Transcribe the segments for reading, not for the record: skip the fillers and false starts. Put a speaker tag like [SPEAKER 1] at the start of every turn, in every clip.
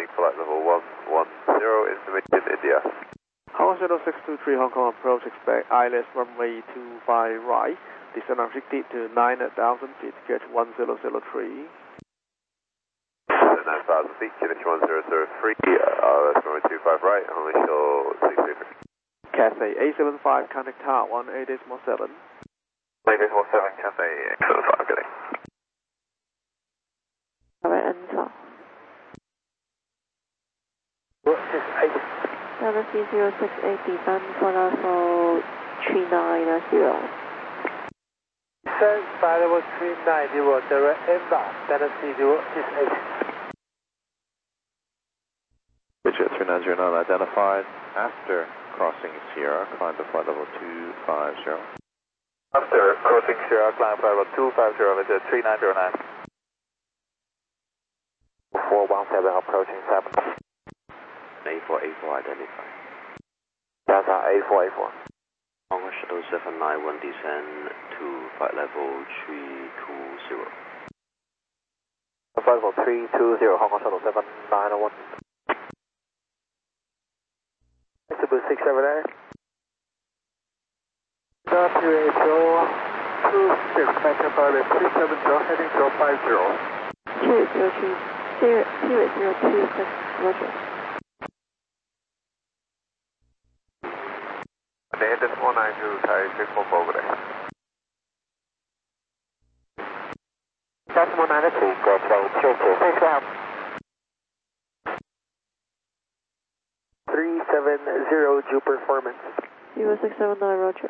[SPEAKER 1] landing flight level 110 is Meridian, India.
[SPEAKER 2] Hong Kong Shuttle 623 Hong Kong approach, expect ILS runway 25 right, descend unrestricted to 9,000 feet, catch 1003.
[SPEAKER 1] 9,000 feet, QNH 1003, ILS runway 25 right, Hong Kong Shuttle 623.
[SPEAKER 2] Cathay A75, contact tower 18.7.
[SPEAKER 1] 18.7, Cathay A75, good day.
[SPEAKER 3] Alright, enter. Galaxy 068, descend for level 390.
[SPEAKER 4] Descend by level 390, direct inbound, Galaxy 068.
[SPEAKER 1] Bridget 390 not identified. After crossing Sierra, climb to flight level 250. After crossing Sierra, climb flight level 250, Bridget 3909.
[SPEAKER 4] 417 approaching 7.
[SPEAKER 5] A4 identified.
[SPEAKER 4] Delta A4.
[SPEAKER 5] Hong Kong Shuttle 791 descend to flight level 320.
[SPEAKER 4] Flight level 320, Hong Kong Shuttle 791. Cebu 678. WHO 26, Metro pilot 370, heading 050.
[SPEAKER 3] 026, Roger.
[SPEAKER 1] Negative 492, Thai 644, over there.
[SPEAKER 4] Decimal 92, go plane 22. Thanks for help. 370, due performance.
[SPEAKER 3] 0679, Roger.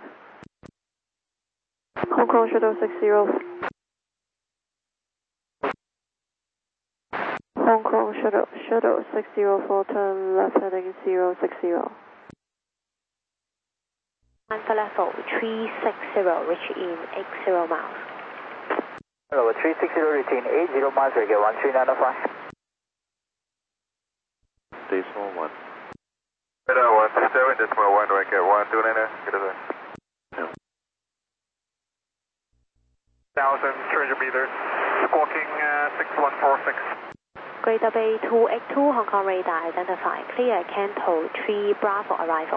[SPEAKER 3] Hong Kong Shuttle 60. Hong Kong Shuttle 604, turn left heading 060.
[SPEAKER 6] And for level 360, reach in 80 miles.
[SPEAKER 4] Level 360, reaching 80 miles, regular 1395.
[SPEAKER 1] Decimal 1. Radar 127, decimal 1, do I get 129? Good as that.
[SPEAKER 4] 1,300 meters, squawking 6146.
[SPEAKER 6] Greater Bay 282, Hong Kong radar identified. Clear Canto 3 Bravo arrival.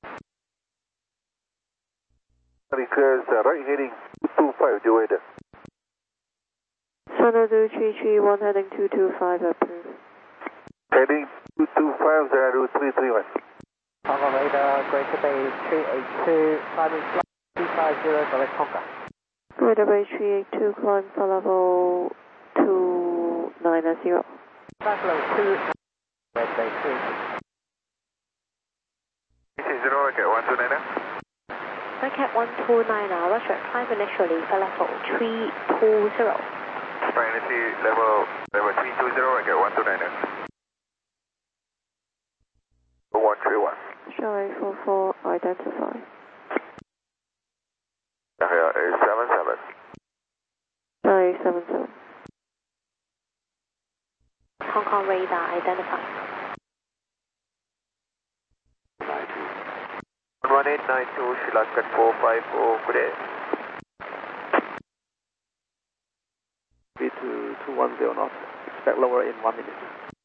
[SPEAKER 4] Clears right heading 225, do it.
[SPEAKER 3] Channel 2331, heading 225, approved.
[SPEAKER 4] Heading 225, 0331. Hong Kong radar, Greater Bay 382, climbing flight 250, direct Hong Kong.
[SPEAKER 3] Greater Bay 382, climb for level 290.
[SPEAKER 4] Flight level 2, Greater Bay 3.
[SPEAKER 1] 0, I get 129.
[SPEAKER 6] Cat 129, Roger. Climb initially for level 320.
[SPEAKER 1] Priority level 320, I get 129. 131.
[SPEAKER 3] Charlie 44, identify.
[SPEAKER 1] Here is 77.
[SPEAKER 3] Charlie 77.
[SPEAKER 6] Hong Kong radar identified.
[SPEAKER 1] 1892, Sri Lankan 454, good day.
[SPEAKER 2] Speed to 210 knots, expect lower in 1 minute.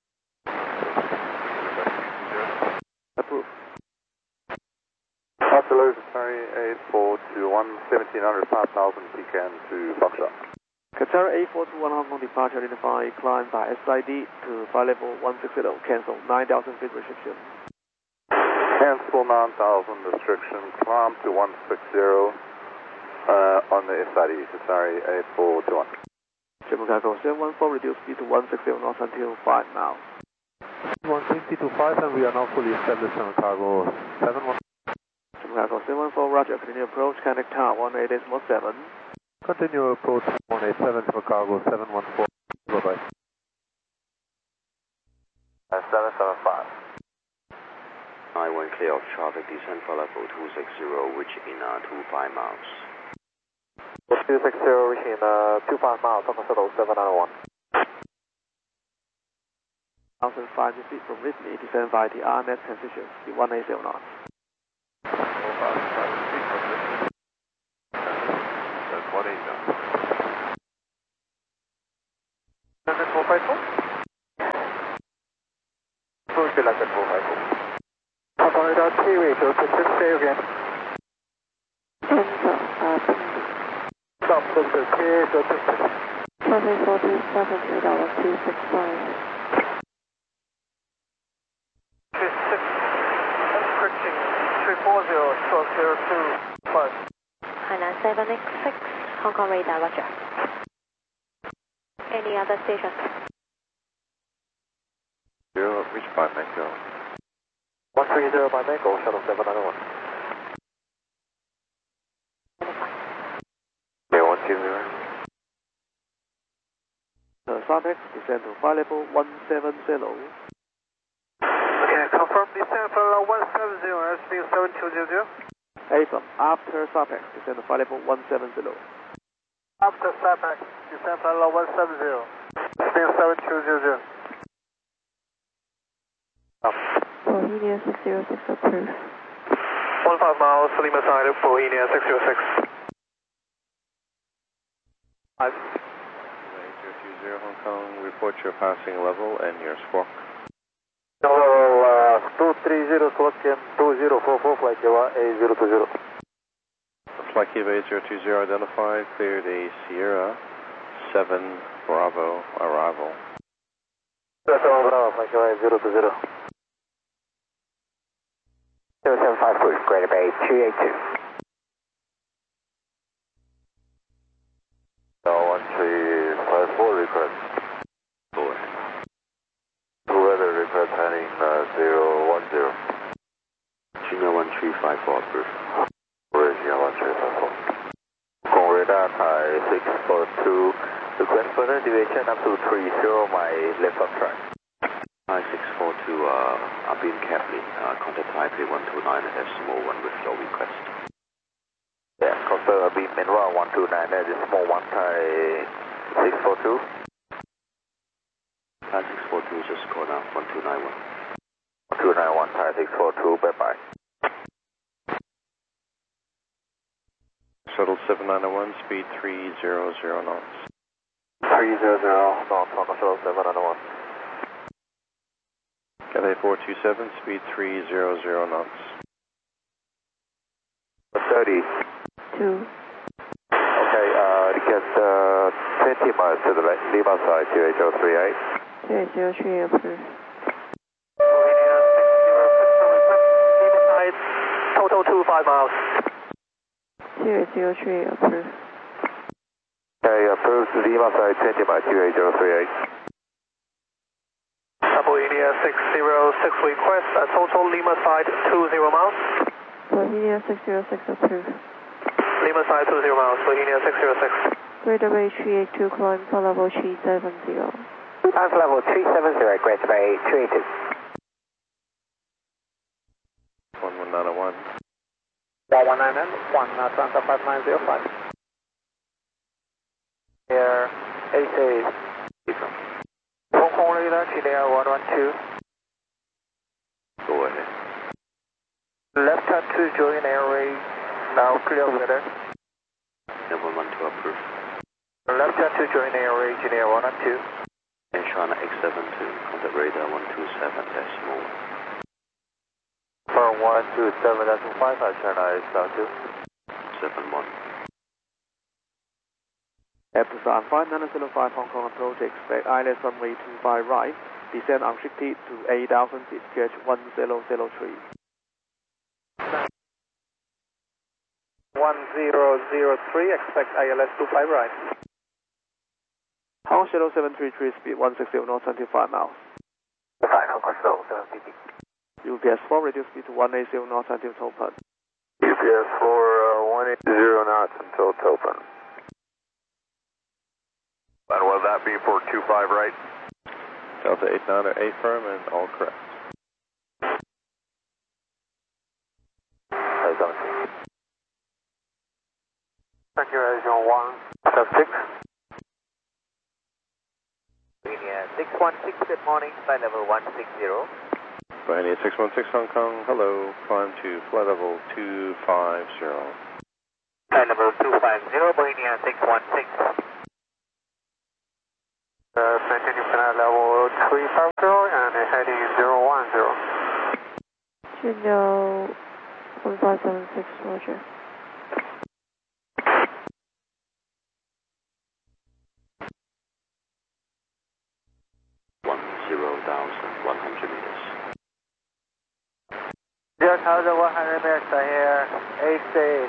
[SPEAKER 2] Approved.
[SPEAKER 1] Absolute, sorry, 8421, 1700, 5000 PKM to Foxtrot.
[SPEAKER 2] Qatar A421 Hong Kong departure identify, climb by SID to flight level 160, cancel 9,000 feet restriction.
[SPEAKER 1] Cancel 9,000 restriction, climb to 160 on the SID, sorry, 8421.
[SPEAKER 2] German cargo 714, reduce speed to 160 knots until 5 miles.
[SPEAKER 4] 160 to 5, and we are now fully established on cargo 71.
[SPEAKER 2] German cargo 714, roger, continue approach, contact tower 18.7.
[SPEAKER 4] Continue approach 187 for cargo 714, bye-bye.
[SPEAKER 1] 775.
[SPEAKER 5] 91 clear of traffic, descend for level 260, which in 25 miles.
[SPEAKER 4] 260, reaching 25 miles, Hong Kong Shuttle 791.
[SPEAKER 2] 1,500 feet from Sydney, descend via the RNS transition, speed 180 knots.
[SPEAKER 1] 454?
[SPEAKER 4] Good luck at 454. Hong Kong radar 380, say again. Stop, Delta 380.
[SPEAKER 3] Traffic 427, radar 265.
[SPEAKER 4] 340,
[SPEAKER 6] Hainan 786, Hong Kong radar, roger. Any other station?
[SPEAKER 1] Reach by Mango.
[SPEAKER 4] 130 by Mango, shuttle 791.
[SPEAKER 1] Yeah, 120.
[SPEAKER 2] SARPEX, descend to flight level 170.
[SPEAKER 4] Okay, confirm descent for 170, airspeed 7200.
[SPEAKER 2] Affirm, after SARPEX, descend to flight level 170.
[SPEAKER 4] After SARPEX, descent for 170, airspeed 7200.
[SPEAKER 3] Bohemia 606 approved.
[SPEAKER 4] 15 miles, Lima side, Bohemia 606. 5.
[SPEAKER 1] 8020 Hong Kong, report your passing level and your squawk.
[SPEAKER 4] Level 230 squawk and 2044, flight Java 8020.
[SPEAKER 1] Flight Kiva 8020 identified, cleared a Sierra 7 Bravo arrival.
[SPEAKER 4] 7 Bravo, flight Java 8020. 0754, Greater Bay 282.
[SPEAKER 1] 1354 request. Go ahead. Weather request heading 010.
[SPEAKER 5] Junior 1354 approved.
[SPEAKER 1] Junior 1354. Kong radar Thai 642. Request further deviation up to 30 my left of track.
[SPEAKER 5] Thai 642, beam Capley, contact Taipei 129 decimal 1 with your request.
[SPEAKER 1] Yeah, confirm beam Minwa 129 decimal 1 Thai 642.
[SPEAKER 5] Thai 642, just call now, 1291.
[SPEAKER 1] 291 Thai 642, bye bye. Shuttle 7901, speed 300 knots.
[SPEAKER 4] 300 knots on the shuttle 791.
[SPEAKER 1] Cathay 427, speed 300 knots. 30.
[SPEAKER 3] 2.
[SPEAKER 1] Okay, get 20 miles to the right, Lima side, 28038.
[SPEAKER 3] 280 approved.
[SPEAKER 4] Lima side, total 25 miles.
[SPEAKER 3] 280 approved.
[SPEAKER 1] Okay, approved Lima side, 20 miles, 28038.
[SPEAKER 4] Bohemia 606 request, total Lima side 20 miles.
[SPEAKER 3] Bohemia 606 approved.
[SPEAKER 4] Lima side 20 miles, Bohemia 606.
[SPEAKER 3] Greater Bay 382, climb for level 370.
[SPEAKER 4] Pass level 370, Greater Bay 282.
[SPEAKER 1] 1191.
[SPEAKER 4] 119 1 Atlanta 5905. Air 88. Hong Kong radar, Chile 112.
[SPEAKER 5] Go ahead.
[SPEAKER 4] Left turn to join airway, now clear weather.
[SPEAKER 5] 712 approved.
[SPEAKER 4] Left turn to join airway, Engineer 112.
[SPEAKER 5] And China X72, contact radar 127 decimal 1.
[SPEAKER 1] For 127.5, China X72.
[SPEAKER 5] 71.
[SPEAKER 2] After San 5905 Hong Kong approach, expect ILS runway 25 right, descend unrestricted to 8,000 feet, gauge 1003.
[SPEAKER 4] 1003, expect ILS 25 right.
[SPEAKER 2] Hong Shuttle 733, speed 160 knots, 25 miles.
[SPEAKER 4] Fine, Hong Kong Shuttle 733.
[SPEAKER 2] UPS 4, reduce speed to 180 knots until open.
[SPEAKER 1] UPS 4, 180 knots until it's open. And will that be for 25 right? Delta 89 A firm and all correct.
[SPEAKER 4] Thank you, Region 176. Bohemia 616, good morning, flight level 160.
[SPEAKER 1] Bohemia 616 Hong Kong, hello, climb to flight level 250.
[SPEAKER 4] Flight level 250, Bohemia 616. Continue flight level 380. 350 and heading 010.
[SPEAKER 3] Juno 1576, Roger.
[SPEAKER 4] Zero thousand 100 meters here, 8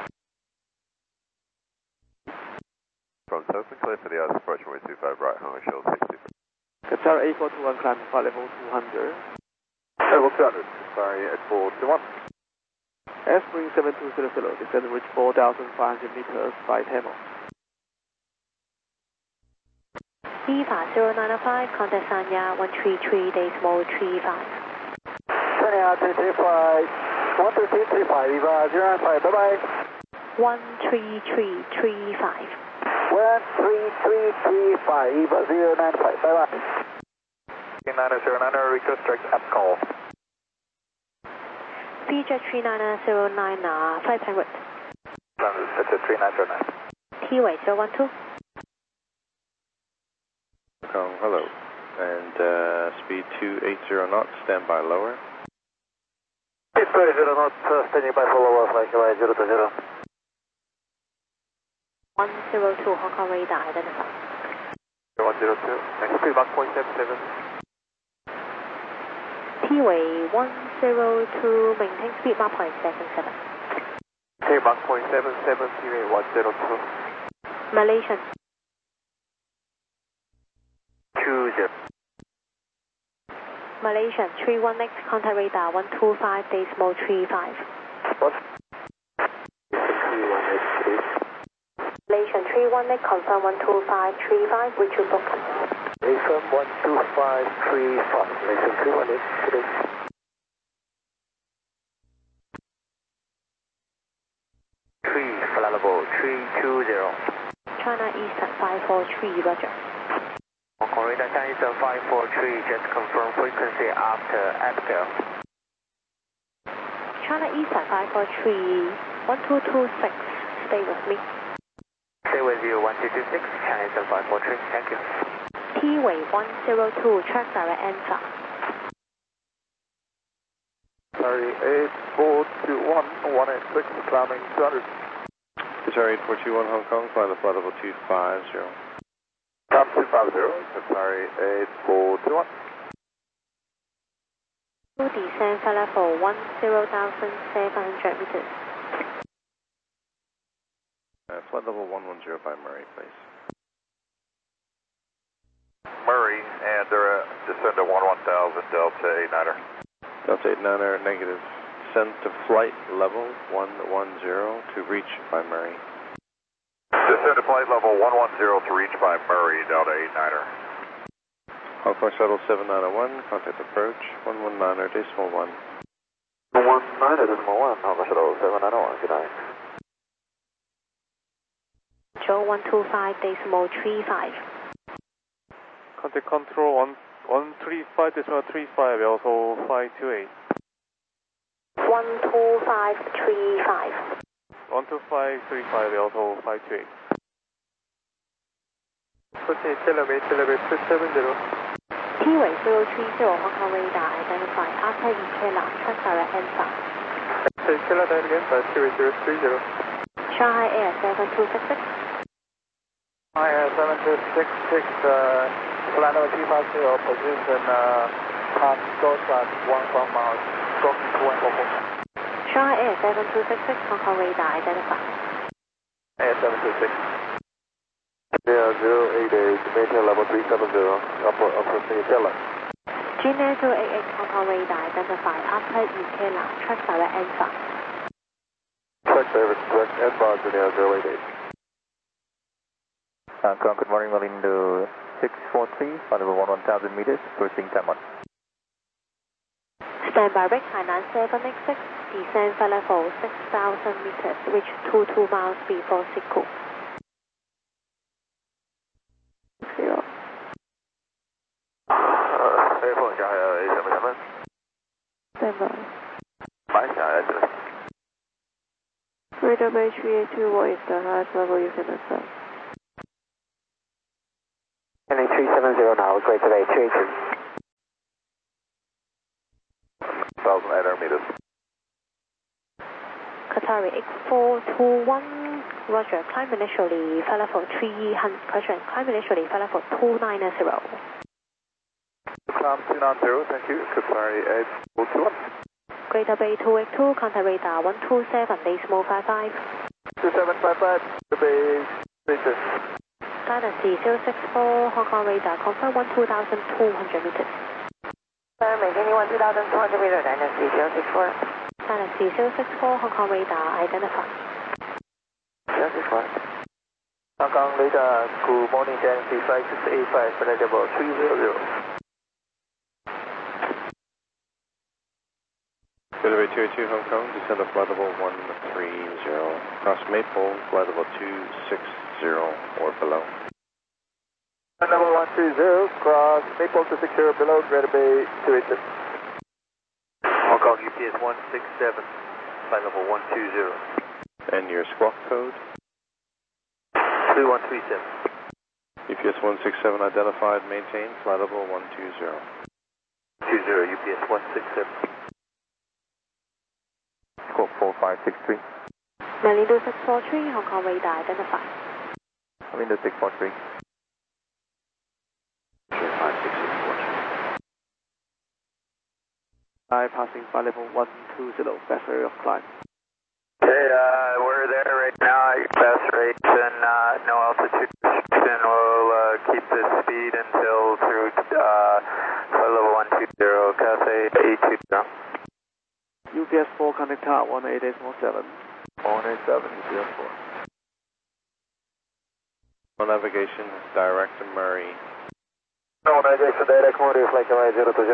[SPEAKER 1] From open clear for the ice approach runway 25 right, Hangar Shell 60.
[SPEAKER 2] Qatar A421 climb to flight level 200.
[SPEAKER 1] Level 200, sorry, at 421.
[SPEAKER 2] Spring 7200, descend reach 4,500 meters by Tamil.
[SPEAKER 6] Viva 0905, contact Sanya 133 decimal 35.
[SPEAKER 4] Sanya 235, 12335, Viva 095, bye bye.
[SPEAKER 6] 13335.
[SPEAKER 4] 13335, Viva 095, bye bye.
[SPEAKER 1] 3909, request direct app call.
[SPEAKER 6] VJet 39009, flight plan route.
[SPEAKER 1] That's a 3909.
[SPEAKER 6] T-way 012.
[SPEAKER 7] Hello, and speed 280 knots, standby lower.
[SPEAKER 4] Speed 280 knots, standing by for lower, flight 020.
[SPEAKER 6] 102 Hong Kong radar identified.
[SPEAKER 1] 102, next speed Mach 0.77.
[SPEAKER 6] T-way 102, maintain speed Mach 0.77.
[SPEAKER 2] Take Mach 0.77, T-way 102.
[SPEAKER 6] Malaysian
[SPEAKER 4] 20.
[SPEAKER 6] Malaysian 31X, contact radar 125 decimal 35.
[SPEAKER 4] What?
[SPEAKER 6] Malaysian 31X, confirm 12535, which you book.
[SPEAKER 4] Confirm 12535, Malaysian 31X, today. Flight level 320.
[SPEAKER 6] China Eastern 543, Roger.
[SPEAKER 4] Hong Kong radar China Eastern 543, just confirm frequency after Abigail.
[SPEAKER 6] China Eastern 543, 1226, stay with me.
[SPEAKER 4] Stay with you, 1226, China Eastern 543, thank you.
[SPEAKER 6] T-way 102, track direct answer.
[SPEAKER 1] Sorry, 8421, 186, climbing 200.
[SPEAKER 7] Qatar 8421 Hong Kong, fly the flight level 250.
[SPEAKER 1] Top 250, sorry, 8421.
[SPEAKER 6] Descend flight level 10,700 meters.
[SPEAKER 7] Flight level 110 Murray, please.
[SPEAKER 1] Murray, and descend to 1000, Delta 89er.
[SPEAKER 7] Delta 89er, negative. Descend to flight level 110 to reach by Murray.
[SPEAKER 1] Descend to flight level 110 to reach by Murray, Delta 89er.
[SPEAKER 7] Hong Kong Shuttle 7901, contact approach 119er decimal 1.
[SPEAKER 1] 119er decimal 1, Hong Kong Shuttle 7901, good night.
[SPEAKER 6] Joe 125 decimal 35.
[SPEAKER 2] Contact control 135 decimal 35, also 528.
[SPEAKER 6] 12535.
[SPEAKER 2] 12535, also 528.
[SPEAKER 4] Okay, celebrate 270.
[SPEAKER 6] T-way 030 Hong Kong radar identified after Ikela, track direct answer.
[SPEAKER 4] Ikela direct answer, T-way 030.
[SPEAKER 6] Shanghai Air 7266.
[SPEAKER 4] Shanghai Air 7266, flight level 250, position past Dorsat 14 miles, stroke 2144.
[SPEAKER 6] Shanghai Air 7266, Hong Kong radar identified.
[SPEAKER 4] Air 726.
[SPEAKER 1] 088, maintain level 370, approaching Ikela.
[SPEAKER 6] Gmail 088 Hong Kong radar identified after Ikela, track direct answer.
[SPEAKER 1] Track direct answer, Junior 088.
[SPEAKER 8] Hong Kong, good morning, Malindo 643, flight level 1000 meters, approaching Taiwan.
[SPEAKER 6] Standby break Hainan 786, descend flight level 6,000 meters, reach 22 miles before Siku.
[SPEAKER 3] 0.
[SPEAKER 1] Airport Shanghai A77.
[SPEAKER 3] Standby.
[SPEAKER 1] Bye, Shanghai A77.
[SPEAKER 3] Radar Bay 382, what is the highest level you can assess?
[SPEAKER 4] Heading 370 now, great today, 382.
[SPEAKER 6] Qatari X421, Roger, climb initially, fell level 300, correction, climb initially, fell level 290.
[SPEAKER 1] Climb 290, thank you, Qatari X421.
[SPEAKER 6] Greater Bay 282, contact radar 127, decimal 55.
[SPEAKER 1] 2755, the Bay, Victor.
[SPEAKER 6] Guidance 064, Hong Kong radar, confirm 12,200 meters.
[SPEAKER 4] Maintaining 12,200 meters, guidance 064.
[SPEAKER 6] Guidance 064, Hong Kong radar, identify.
[SPEAKER 4] 064.
[SPEAKER 1] Hong Kong radar, good morning, Galaxy 5685, flight level 300.
[SPEAKER 7] Goodbye 282 Hong Kong, descend to flight level 130, cross Maple, flight level 260 or below.
[SPEAKER 1] Level 130, cross Maple 260 below, Greater Bay 282. Hong Kong UPS 167, flight level 120.
[SPEAKER 7] And your squawk code?
[SPEAKER 1] 3137.
[SPEAKER 7] UPS 167 identified, maintain, flight level 120.
[SPEAKER 1] 20, UPS 167.
[SPEAKER 8] Squawk 4563.
[SPEAKER 6] Malindo 643, Hong Kong radar, identify.
[SPEAKER 8] Window 643.
[SPEAKER 5] 5664.
[SPEAKER 2] Passing flight level 120, best area of climb.
[SPEAKER 1] Okay, we're there right now at fast rates and no altitude restriction. We'll keep this speed until through flight level 120, Cathay 820.
[SPEAKER 2] UPS 4 contact tower 18.7.
[SPEAKER 1] 187, UPS 4.
[SPEAKER 7] No navigation, direct to Murray.
[SPEAKER 1] No navigation, direct Murray, flight level 020.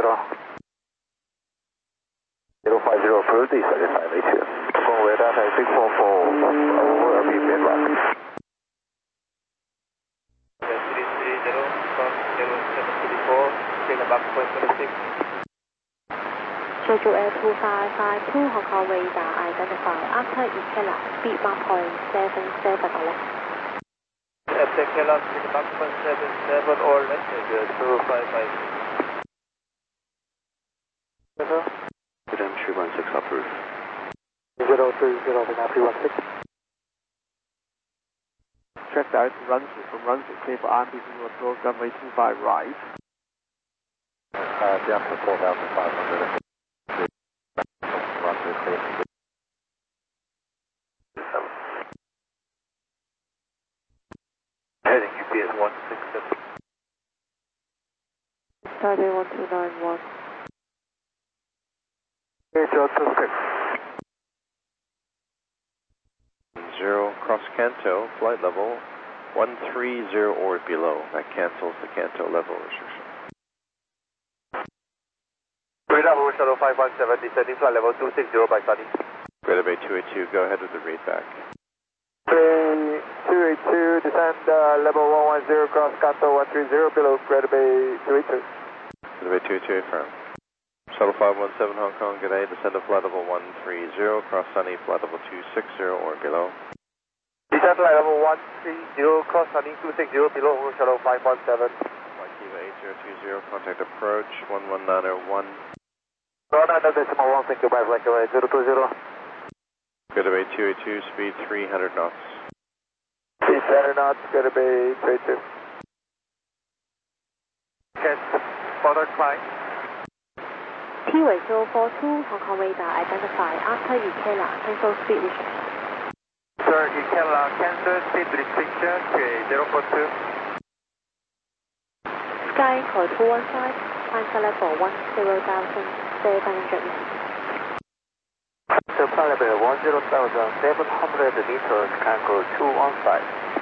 [SPEAKER 1] 050 approved, descended 582. Full radar, 644, over, repeat lock. 330, cross 0734, take a back point 26.
[SPEAKER 6] Schedule Air 2552, Hong Kong radar, identify. After Ikela, speed mark point 77 or less.
[SPEAKER 1] At Ikela, speed mark point 77 or less, 255.
[SPEAKER 5] Madam 316 approved.
[SPEAKER 1] 030, Vietnam 316.
[SPEAKER 2] Check direct runs from runs clear for RMP approach runway 25 right.
[SPEAKER 1] Down to 4,500. Runway clear. Heading UPS 167.
[SPEAKER 3] Taipei 1291.
[SPEAKER 1] Joe 26.
[SPEAKER 7] 0, cross Canto, flight level 130 or below. That cancels the Canto level restriction.
[SPEAKER 1] Bravo Shuttle 517, descending flight level 260 by Sunny.
[SPEAKER 7] Greater Bay 282, go ahead with the read back.
[SPEAKER 1] Bay 282, descend level 110, cross Canto 130 below, Greater Bay 282.
[SPEAKER 7] Greater Bay 282, affirm. Shuttle 517 Hong Kong, good day, descend to flight level 130, cross Sunny, flight level 260 or below.
[SPEAKER 1] Descend flight level 130, cross Sunny 260 below, Shuttle 517.
[SPEAKER 7] Kiva 8020, contact approach 11901.
[SPEAKER 1] 1.9.1, thank you, by flight level 020.
[SPEAKER 7] Greater Bay 282, speed 300 knots.
[SPEAKER 1] Speed 300 knots, Greater Bay 282. Okay, further climb.
[SPEAKER 6] T-Way 042, Hong Kong radar, identify. After Ikela, cancel speed restriction.
[SPEAKER 1] Sir, you can cancel speed restriction to 042.
[SPEAKER 6] Sky code 215, climb flight level 10,700 meters.
[SPEAKER 1] So flight level 10,700 meters, Kango 215.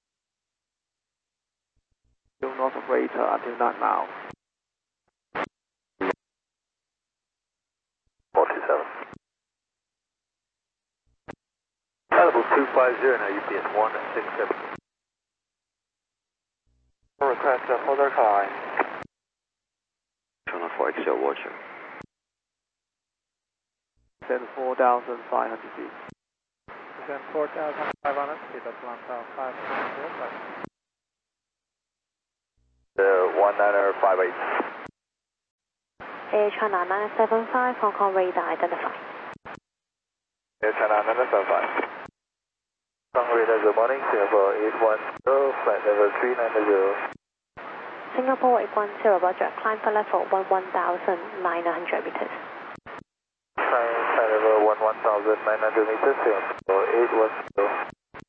[SPEAKER 2] Still north of radar until not now.
[SPEAKER 1] 47. Level 250, now UPS 167. Request a further climb.
[SPEAKER 5] Channel 4 XL Watcher.
[SPEAKER 2] Then 4,500 feet.
[SPEAKER 4] Descend 4,500 feet, Atlanta 595.
[SPEAKER 1] 19058.
[SPEAKER 6] Air China 975, Hong Kong radar, identify.
[SPEAKER 8] Air China 975. Shanghai radar, good morning, Singapore 810, flight level 390.
[SPEAKER 6] Singapore 810, Roger. Climb for level 11,900 meters.
[SPEAKER 8] Flight level 11,900 meters, Singapore 810.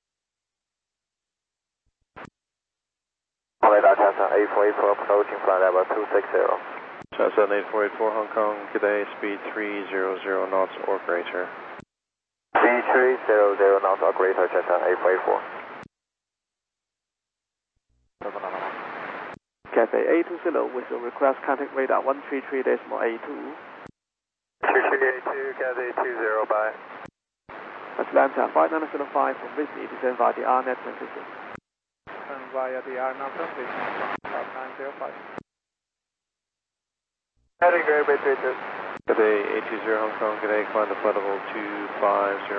[SPEAKER 8] Radar Cessna 8484, approaching flight level 260.
[SPEAKER 7] Cessna 8484 Hong Kong, today speed 300 knots or greater.
[SPEAKER 8] Speed 300 knots or greater, Cessna 8484.
[SPEAKER 2] Cathay A20 with a request contact radar 133.82.
[SPEAKER 1] 3382, Cathay 20, bye.
[SPEAKER 2] Atlanta 5905 from Whitney, descend via the RNet transition.
[SPEAKER 4] Turn via the RNet transition, 5905.
[SPEAKER 8] Heading Great Bay 32.
[SPEAKER 7] Cathay A20 Hong Kong, today climb to flight level 250.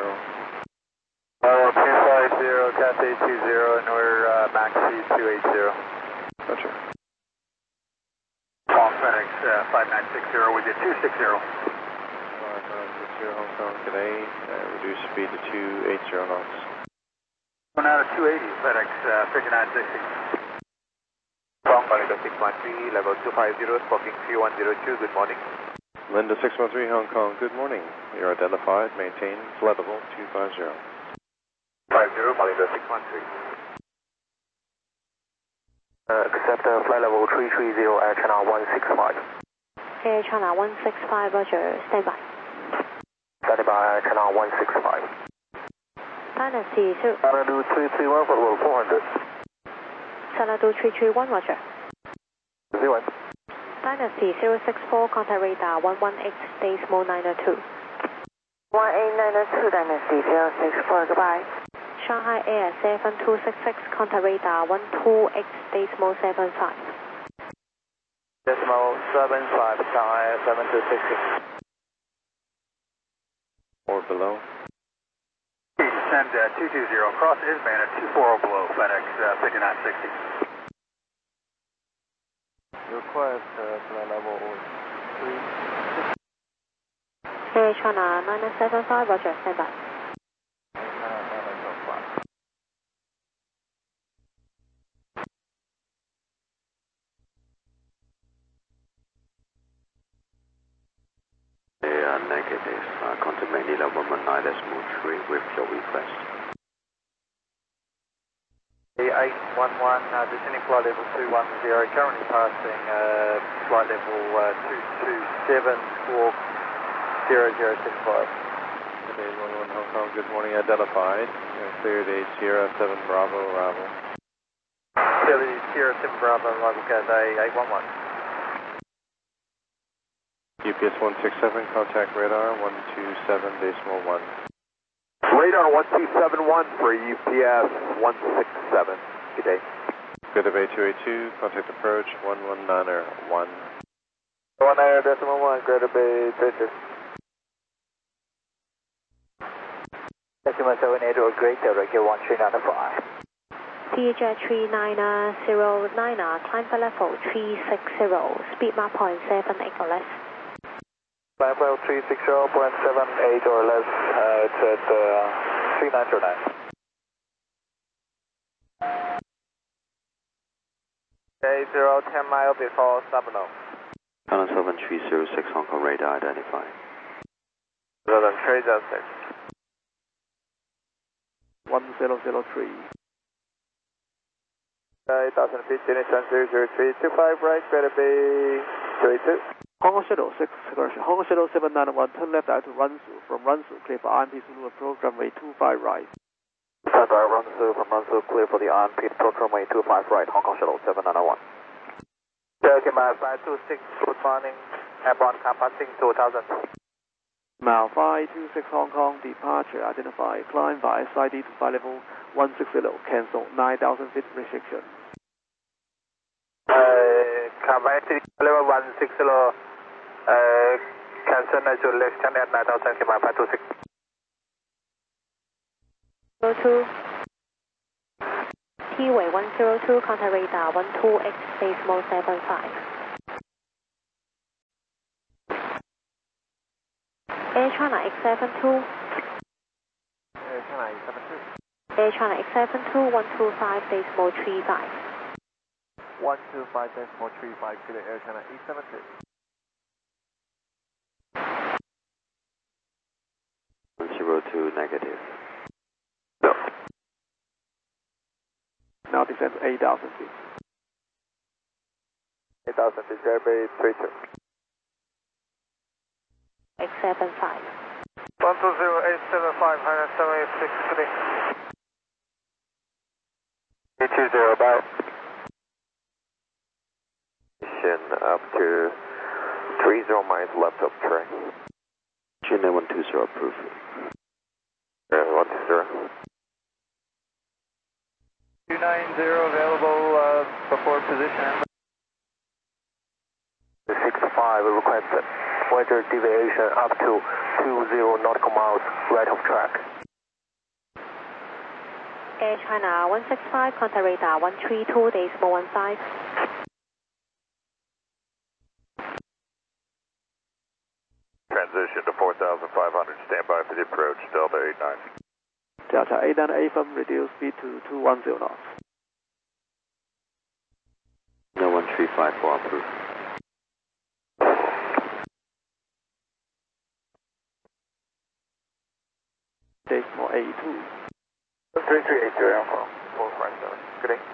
[SPEAKER 1] 250, Cathay 20, and we're max speed 280.
[SPEAKER 7] Roger.
[SPEAKER 1] FedEx 5960, we did 260.
[SPEAKER 7] 5960 Hong Kong, today reduce speed to 280 knots.
[SPEAKER 1] Going out of 280, FedEx 5960.
[SPEAKER 8] From Linda 613, level 250, spoken 3102, good morning.
[SPEAKER 7] Linda 613 Hong Kong, good morning. You're identified, maintain flight level 250.
[SPEAKER 8] 50, Linda 613. Accept flight level 330, Air China 165.
[SPEAKER 6] Air China 165, Roger. Stand by.
[SPEAKER 8] Standing by Air China 165.
[SPEAKER 6] Dynasty 0.
[SPEAKER 8] Xanadu 331, flight level 400.
[SPEAKER 6] Xanadu 331, Roger.
[SPEAKER 8] 01.
[SPEAKER 6] Dynasty 064, contact radar 118, decimal 902.
[SPEAKER 3] 18902, Dynasty 064, goodbye.
[SPEAKER 6] Shanghai Air 7266, contact radar 128, decimal 75.
[SPEAKER 8] Decimal 75, Shanghai 7266.
[SPEAKER 7] Or below.
[SPEAKER 1] Descend 220, cross Isman at 240 below, FedEx 5960.
[SPEAKER 8] Request flight level 3.
[SPEAKER 6] Air China 975, Roger. Stand by.
[SPEAKER 5] Negative. Contact Manila 119.3 with your request.
[SPEAKER 8] A811, descending flight level 210, currently passing flight level 227, squawk 0075.
[SPEAKER 7] Cathay 11 Hong Kong, good morning, identified. Cleared a Sierra 7 Bravo, arrival.
[SPEAKER 8] Philly Sierra 7 Bravo, arrival Cathay 811.
[SPEAKER 7] UPS 167, contact radar 127.1.
[SPEAKER 8] Radar 1271 for UPS 167. Good day.
[SPEAKER 7] Good of A282, contact approach 119.1.
[SPEAKER 8] 19.1, Greater Bay 32. Decimal 78 or greater, regular 1395.
[SPEAKER 6] CJ 3909, climb for level 360, speed mark 0.78 or less.
[SPEAKER 8] Climb level 360.78 or less, it's at 3909. Okay, 10 miles before Sabino.
[SPEAKER 5] China 7306 Hong Kong radar identified.
[SPEAKER 8] 306.
[SPEAKER 2] 1003.
[SPEAKER 8] 8015, Nissan 00325, right, better be 32.
[SPEAKER 2] Hong Kong Shuttle 6, correction. Hong Kong Shuttle 791, turn left out to Runsu. From Runsu, clear for IMP Zulu approach runway 25 right.
[SPEAKER 8] Standby Runsu from Runsu, clear for the IMP approach runway 25 right, Hong Kong Shuttle 791. Okay, mile 526, good morning, airborne car passing 2000.
[SPEAKER 2] Mile 526 Hong Kong, departure identified. Climb via SID to flight level 160, cancel 9,000 feet restriction.
[SPEAKER 8] Capacity level 160, cancel natural extend at 9,000 km 526.
[SPEAKER 6] 02. T-way 102, contact radar 128, decimal 75. Air China X72,
[SPEAKER 4] Air China 872.
[SPEAKER 6] Air China 872, 125.35.
[SPEAKER 4] 125.35, good Air China 872.
[SPEAKER 5] 102 negative.
[SPEAKER 2] No. Now descend to 8,000 feet.
[SPEAKER 8] 8,000 feet, Airbase 32.
[SPEAKER 6] 875.
[SPEAKER 8] 120875, 176, good day. 320 about. Up to 30 miles left of track.
[SPEAKER 5] Chennai 120 approved.
[SPEAKER 8] 120. 290 available before position. 65 requested. Weather deviation up to 20 nautical miles right of track.
[SPEAKER 6] Air China 165, contact radar 132.15.
[SPEAKER 8] Transition to 4,500, stand by for the approach, Delta 89.
[SPEAKER 2] Delta 89 from reduce speed to 210 knots.
[SPEAKER 5] No 1354 approved.
[SPEAKER 2] Decimal 82.
[SPEAKER 8] 3380 Alpha, 457. Good day.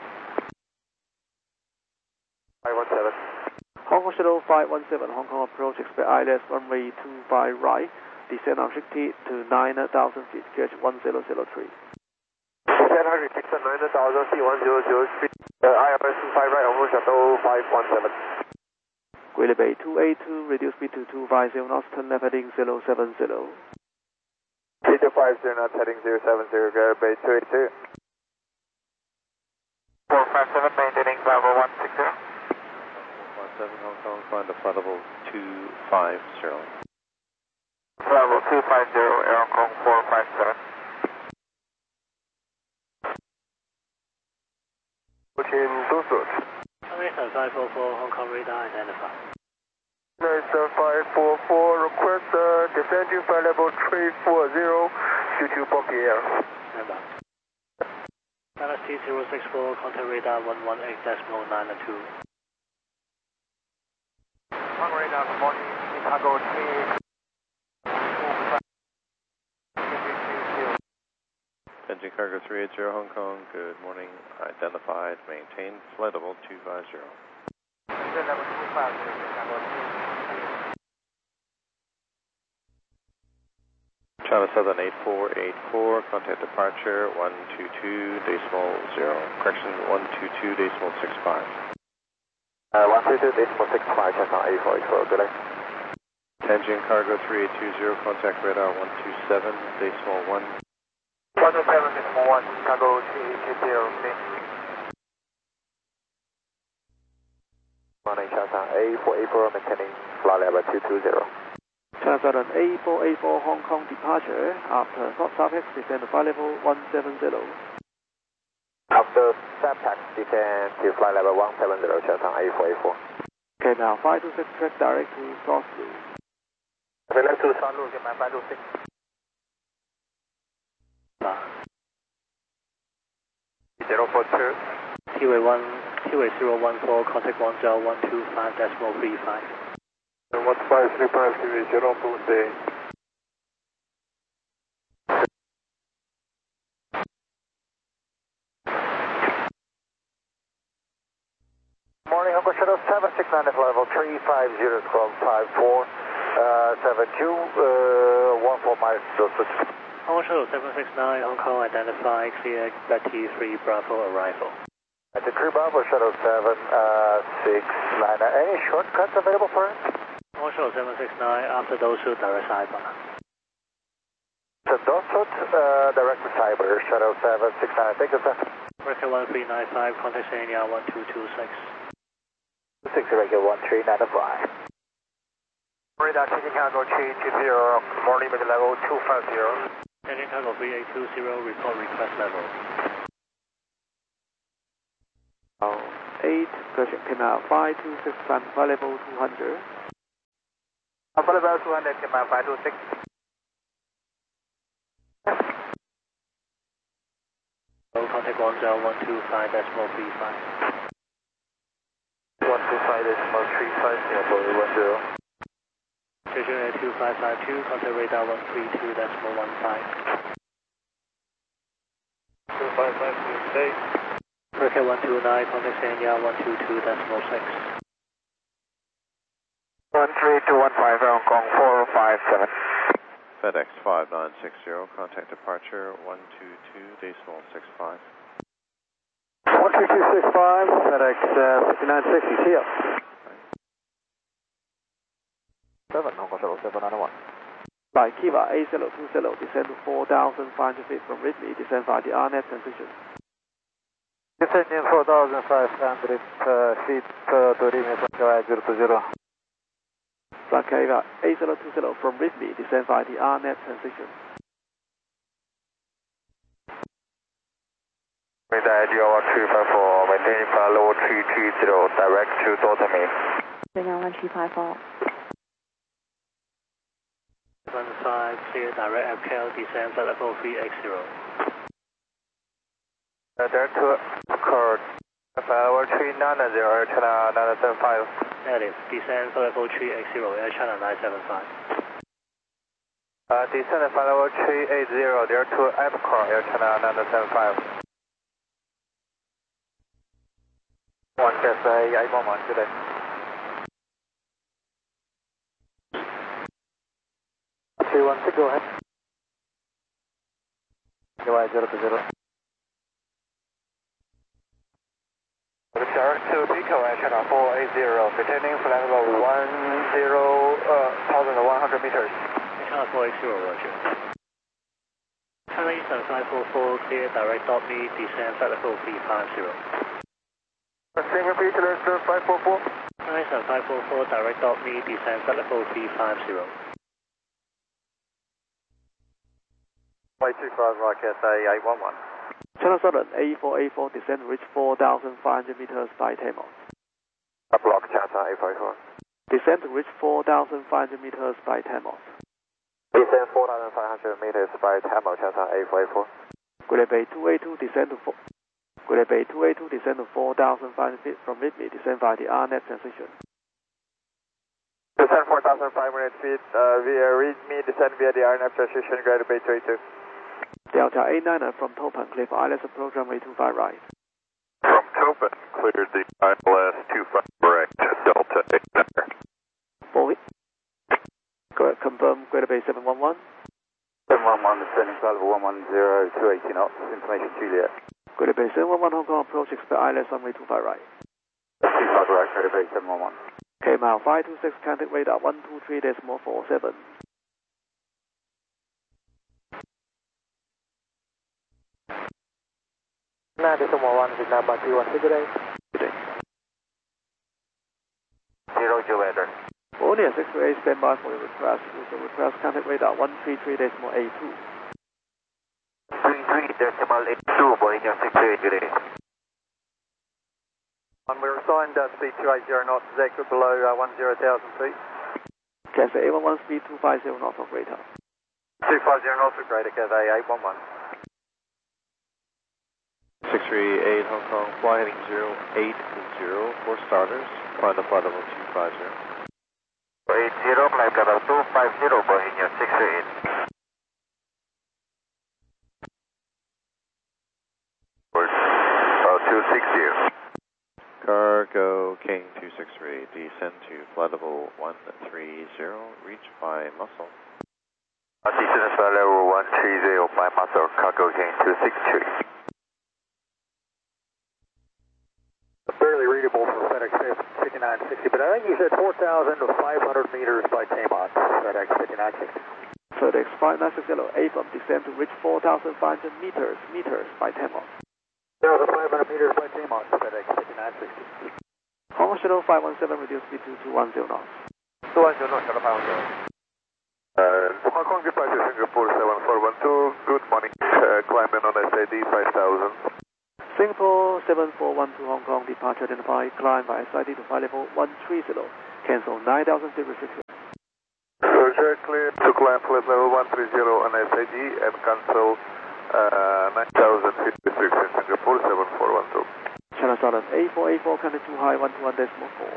[SPEAKER 8] 517.
[SPEAKER 2] Hong Kong Shuttle 517, Hong Kong approach, expect ILS runway 25 right, descend unrestricted to 9,000 feet, catch 1003.
[SPEAKER 8] Descend unrestricted 9,000 feet, 1003. ILS 25 right, Hong Kong Shuttle 517.
[SPEAKER 2] Greely Bay 282, reduce speed to 250 knots, turn left heading 070.
[SPEAKER 8] 3250 knots, heading 070, Greely Bay 282. 457, maintaining level 160.
[SPEAKER 7] 17 Hong Kong, find the flight level 250.
[SPEAKER 8] Level 250, Air Hong Kong 457. Putin Dusut.
[SPEAKER 4] American 544, Hong Kong radar identified.
[SPEAKER 8] American 544, request descending flight level 340 due to bumpy air.
[SPEAKER 4] Stand by. LST 064, contact radar 118.92.
[SPEAKER 8] Hong Kong radar, good morning, Chicago 3.
[SPEAKER 7] Engine cargo 380 Hong Kong, good morning. Identified, maintain flight level 250.
[SPEAKER 8] Level 250, Chicago 3.
[SPEAKER 7] China Southern 8484, contact departure 122.0. Correction 122.65.
[SPEAKER 8] 122.65, China 8484, good day.
[SPEAKER 7] Engine cargo 3820, contact radar 127.1.
[SPEAKER 8] 127.1, Chicago 380, Morning, China 8484, maintaining flight level 220.
[SPEAKER 2] China Southern 8484 Hong Kong departure, after North Southeast descend to flight level 170.
[SPEAKER 8] After SAPTAC, descend to flight level 170, China 8484.
[SPEAKER 2] Okay, now 526 track direct to South Blue.
[SPEAKER 8] Direct to South Blue, get my 526.
[SPEAKER 4] T-way 014, contact 10.125.35.
[SPEAKER 8] 1535, T-way 014. Morning, Hong Kong Shuttle 769 at level 350, 1254, 72, 14 miles.
[SPEAKER 4] Hong Kong Shuttle 769, Hong Kong identified, clear Betty 3 Bravo arrival.
[SPEAKER 8] At the crew Bravo Shuttle 769, any shortcuts available for us?
[SPEAKER 4] Hong Kong Shuttle 769, after those who direct sidebar.
[SPEAKER 8] So Dosut, direct to Cyber, Shuttle 769, thank you sir.
[SPEAKER 4] Record 1395, contact Sanya 1226.
[SPEAKER 8] 6 regular 1395. Radar taking cargo 320, morning with level 250.
[SPEAKER 4] Engine cargo 3820, report request level.
[SPEAKER 2] 8, correction, came out 526, flight level 200.
[SPEAKER 8] Flight level 200, came out 526.
[SPEAKER 4] 10.125.35.
[SPEAKER 8] 125.35, Singapore 10.
[SPEAKER 4] Station Air 2552, contact radar 132.15.
[SPEAKER 8] 2552, stay.
[SPEAKER 4] Rocket 129, contact Sanya 122.6.
[SPEAKER 8] 13215 Hong Kong 457.
[SPEAKER 7] FedEx 5960, contact departure 122.65.
[SPEAKER 4] 12265, FedEx 5960, see ya.
[SPEAKER 8] 7 Hong Kong Shuttle 791.
[SPEAKER 2] By Kiva A020, descend to 4,500 feet from Ridley, descend via the RNet transition.
[SPEAKER 4] Descending 4,500 feet to Rimini, Flight 020.
[SPEAKER 2] By Kiva A020 from Ridley, descend via the RNet transition.
[SPEAKER 8] Radar 12354, maintaining flight level 330, direct to Delta Main.
[SPEAKER 3] Radar 1254.
[SPEAKER 4] 15, clear direct FKL, descend flight level 380.
[SPEAKER 8] Direct to occurred. Flight level 390, Air China 975.
[SPEAKER 4] Negative, descend flight level 380, Air China 975.
[SPEAKER 8] Descend flight level 380, direct to Epcot, Air China 975. 1 Cathay 811 today.
[SPEAKER 4] Go ahead. Go 020.
[SPEAKER 8] Direct to Pico, Air China 480, maintaining flight level 1,100 meters.
[SPEAKER 4] Air China 480, roger. China Eastern 544, clear direct dot me, descend flight level 350.
[SPEAKER 8] Same repeat, Eastern 544.
[SPEAKER 4] China Eastern 544, direct dot me, descend flight level 350.
[SPEAKER 8] Flight 25, Rocket 811.
[SPEAKER 2] Channel Southern A484, descend reach 4,500 meters by Tamos.
[SPEAKER 8] Block Chata 854.
[SPEAKER 2] Descend to reach 4,500 meters by Tamos.
[SPEAKER 8] Descend 4,500 meters by Tamil Chata 844.
[SPEAKER 2] Great Bay 282, descend to 4,500 feet from Ridley, descend via the RNet transition.
[SPEAKER 8] Descend 4,500 feet via README, descend via the RNF transition, Greater Bay 282.
[SPEAKER 2] Delta 89 from Topan, clear for ILS approach runway 25 right.
[SPEAKER 8] From Topan, cleared the ILS 25 right, Delta 89.
[SPEAKER 2] Bowie. Correct, confirm Greater Bay 711.
[SPEAKER 8] 711, descending flight level 110, 280 knots, information Juliet.
[SPEAKER 2] Greater Bay 711 Hong Kong approach, expect ILS runway 25 right.
[SPEAKER 8] 25 right, Greater Bay 711.
[SPEAKER 2] KML 526, contact radar 123.47.
[SPEAKER 4] Nah, this is 1 signal by 31, good day.
[SPEAKER 2] Good day.
[SPEAKER 8] 0 Juliet.
[SPEAKER 2] Only a 628, stand by for your request. With the request, contact radar 133.82.
[SPEAKER 8] 33.82, Boeing 628 today. We're assigned speed 280 knots, exit below 10,000 feet.
[SPEAKER 2] Cathay A11 speed 250 knots of radar.
[SPEAKER 8] 250 knots of greater, Cathay 811.
[SPEAKER 7] 638 Hong Kong, fly heading 080 for starters, climb to flight level 250.
[SPEAKER 8] 80, climb level 250, Boeing 638. Or 260.
[SPEAKER 7] Cargo King 263, descend to flight level 130, reach by Muscle.
[SPEAKER 8] Descend to flight level 130 by Muscle, Cargo King 263. Barely readable for FedEx 5960, but I think you said 4,500 meters by Tamon, FedEx 5960.
[SPEAKER 2] FedEx 5960, AFM descend to reach 4,500 meters by Tamos.
[SPEAKER 8] 4,500 meters by Tamon, FedEx 5960.
[SPEAKER 2] Hong Kong Shuttle 517, reduce speed to 210 knots.
[SPEAKER 8] 210 knots, Shuttle 517. Hong Kong departure Singapore 7412, good morning, climbing on SID 5000.
[SPEAKER 2] Singapore 7412 Hong Kong, departure identified, climb by SID to flight level 130, cancel 9,000 feet restriction.
[SPEAKER 8] Roger, clear to climb flight level 130 on SID and cancel 9000 feet restriction, Singapore 7412.
[SPEAKER 2] Channel Southern A484, contact 2 high, 121.4.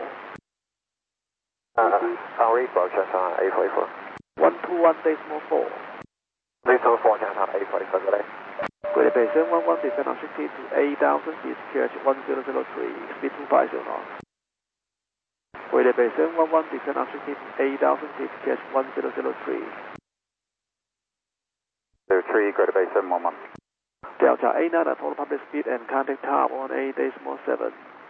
[SPEAKER 8] Henri, Channel Southern A484.
[SPEAKER 2] 121.4.
[SPEAKER 8] Please hold 4, Channel Southern A484, good day.
[SPEAKER 2] Greater Bay 711, descend unrestricted to 8,000 feet, QH 1003, speed 250 knots. Greater Bay 711, descend unrestricted to 8,000 feet, QH 1003.
[SPEAKER 8] 03, Greater Bay 711.
[SPEAKER 2] Delta 89 at total public speed and contact top on 8.7.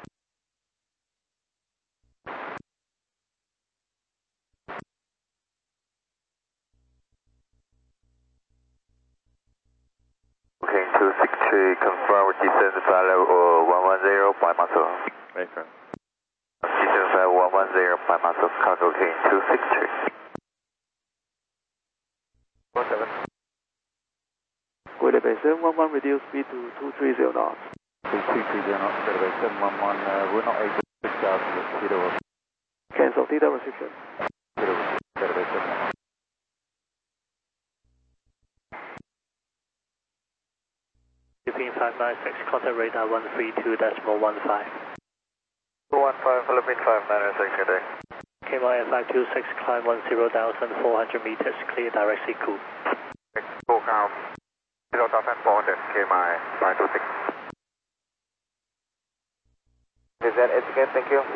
[SPEAKER 8] Okay, 263, confirm with descent flight level 110 by muscle.
[SPEAKER 7] Affirm.
[SPEAKER 8] Descent flight 110 by muscle, count okay, 263. 17.
[SPEAKER 2] Greater Bay 711, reduce speed to 230 knots.
[SPEAKER 8] 230 knots, Greater Bay 711, we're not able to 6,000 with Tito.
[SPEAKER 2] Cancel theta restriction.
[SPEAKER 8] Greater Bay 711.
[SPEAKER 4] Philippine 596, contact radar 132.15.
[SPEAKER 8] 215, Philippine 596, good day.
[SPEAKER 4] KMI 526, climb 10,400 meters, clear direct Siku.
[SPEAKER 8] Full count, 0,400, KMI 526. Is that it again, thank you.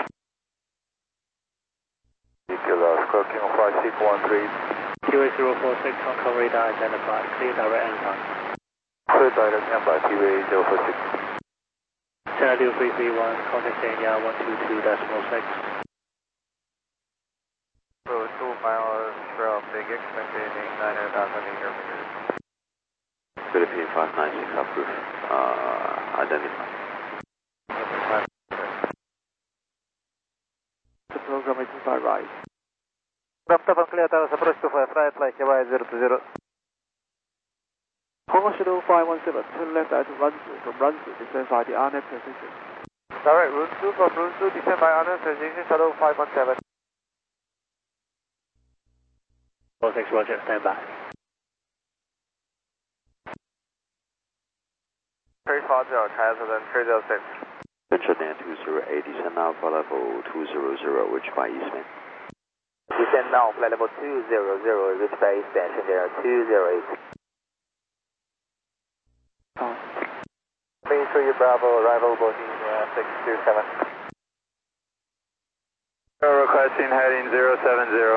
[SPEAKER 8] Squawk King 5613.
[SPEAKER 4] QA 046, Hong Kong radar identified, clear direct Anton.
[SPEAKER 8] Clear direct Anton, QA 046.
[SPEAKER 4] Channel 331, contact Kenya 122.6.
[SPEAKER 8] So 2 miles from Big X, maintaining 900,000 meters.
[SPEAKER 5] Philippine 596 approved. Identified.
[SPEAKER 2] The program is 25 right.
[SPEAKER 8] Raptor clear tower, approach 25 right, like KY 020.
[SPEAKER 2] Hong Kong Shuttle 517, turn left at Runsu, from Runsu, descend by the RNAV transition.
[SPEAKER 8] Direct route 2 from route 2, descend by honor, transition shuttle 517.
[SPEAKER 4] 46, roger, stand by.
[SPEAKER 8] 340, Transit 306.
[SPEAKER 5] Venture 208, descend now for level 200, which by Eastman.
[SPEAKER 8] Descend now, flight level 200, reach by extension there, 208. Please for your Bravo, arrival Bohemia 627.
[SPEAKER 1] Requesting heading 070.